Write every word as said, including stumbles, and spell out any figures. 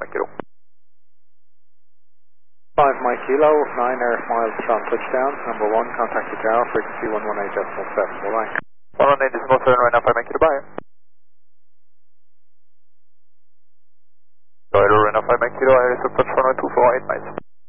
Mike Kilo. five Mike Kilo, nine air miles on touchdown, number one, contact the tower, frequency one one eight decimal seven, bye bye. one one eight decimal seven right now, five Mike Kilo, bye. Right, right now, five Mike Kilo, I reserve touch one two four eight miles.